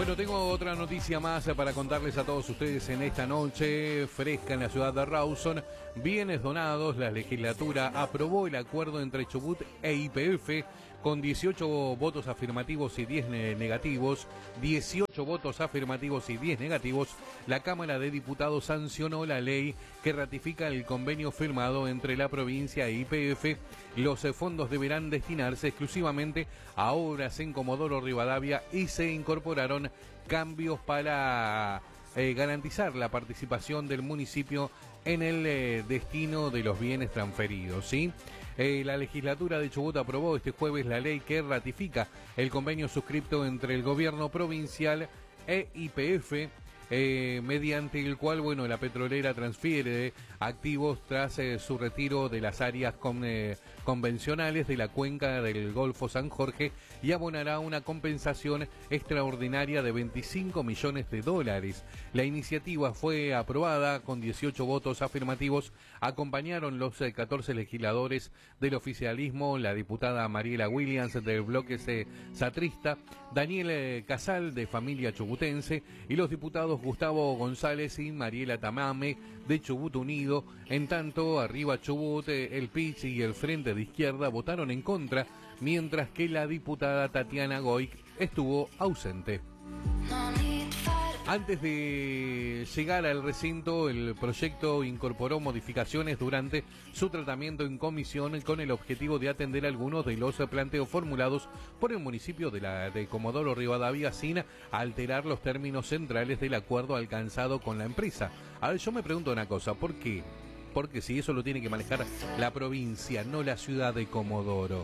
Bueno, tengo otra noticia más para contarles a todos ustedes en esta noche fresca en la ciudad de Rawson. Bienes donados, la legislatura aprobó el acuerdo entre Chubut e YPF con 18 votos afirmativos y 10 negativos. 18 votos afirmativos y 10 negativos. La Cámara de Diputados sancionó la ley que ratifica el convenio firmado entre la provincia e YPF. Los fondos deberán destinarse exclusivamente a obras en Comodoro Rivadavia y se incorporaron cambios para garantizar la participación del municipio en el destino de los bienes transferidos, ¿sí? La legislatura de Chubut aprobó este jueves la ley que ratifica el convenio suscripto entre el gobierno provincial e YPF, mediante el cual, bueno, la petrolera transfiere activos tras su retiro de las áreas convencionales de la cuenca del Golfo San Jorge y abonará una compensación extraordinaria de $25 millones. La iniciativa fue aprobada con 18 votos afirmativos. Acompañaron los 14 legisladores del oficialismo, la diputada Mariela Williams del bloque satrista, Daniel Casal de Familia Chubutense y los diputados Gustavo González y Mariela Tamame de Chubut Unido. En tanto, Arriba Chubut, el PICH y el Frente de Izquierda votaron en contra, mientras que la diputada Tatiana Goic estuvo ausente. Antes de llegar al recinto, el proyecto incorporó modificaciones durante su tratamiento en comisión con el objetivo de atender algunos de los planteos formulados por el municipio de Comodoro Rivadavia sin alterar los términos centrales del acuerdo alcanzado con la empresa. A ver, yo me pregunto una cosa, ¿por qué? Porque si eso lo tiene que manejar la provincia, no la ciudad de Comodoro.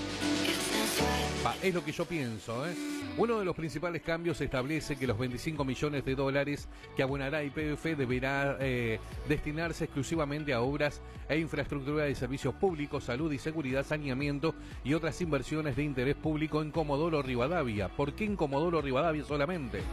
Es lo que yo pienso, ¿eh? Uno de los principales cambios establece que los $25 millones que abonará YPF deberá destinarse exclusivamente a obras e infraestructura de servicios públicos, salud y seguridad, saneamiento y otras inversiones de interés público en Comodoro Rivadavia. ¿Por qué en Comodoro Rivadavia solamente?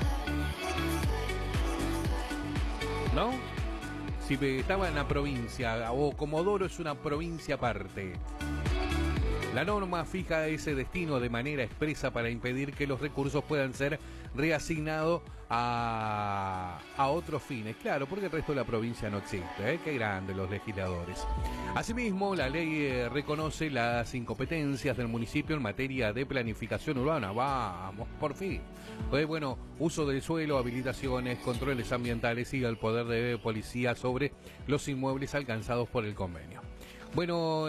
¿No? Si estaba en la provincia, o Comodoro es una provincia aparte. La norma fija ese destino de manera expresa para impedir que los recursos puedan ser reasignados a otros fines. Claro, porque el resto de la provincia no existe, ¿eh? Qué grande los legisladores. Asimismo, la ley reconoce las incompetencias del municipio en materia de planificación urbana. Vamos, por fin. Bueno, uso del suelo, habilitaciones, controles ambientales y el poder de policía sobre los inmuebles alcanzados por el convenio. Bueno,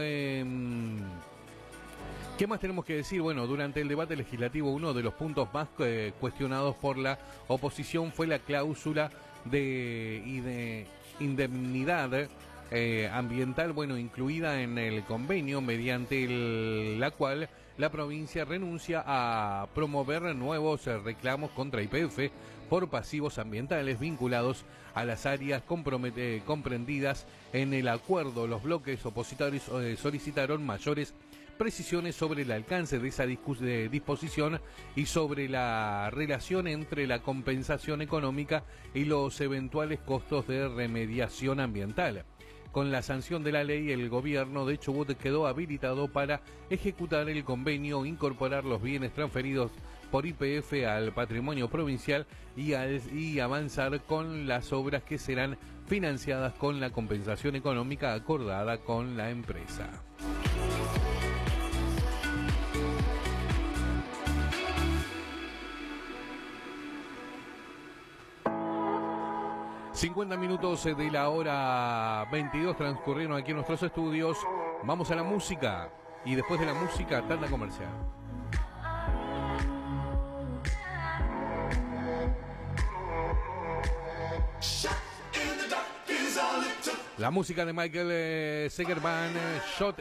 ¿qué más tenemos que decir? Bueno, durante el debate legislativo uno de los puntos más cuestionados por la oposición fue la cláusula de indemnidad ambiental, bueno, incluida en el convenio, mediante la cual la provincia renuncia a promover nuevos reclamos contra YPF por pasivos ambientales vinculados a las áreas comprendidas en el acuerdo. Los bloques opositores solicitaron mayores precisiones sobre el alcance de esa disposición y sobre la relación entre la compensación económica y los eventuales costos de remediación ambiental. Con la sanción de la ley, el gobierno de Chubut quedó habilitado para ejecutar el convenio, incorporar los bienes transferidos por YPF al patrimonio provincial y avanzar con las obras que serán financiadas con la compensación económica acordada con la empresa. ...50 minutos de la hora 22 transcurrieron aquí en nuestros estudios. Vamos a la música y después de la música, tanda comercial. La música de Michael Segerman, Shot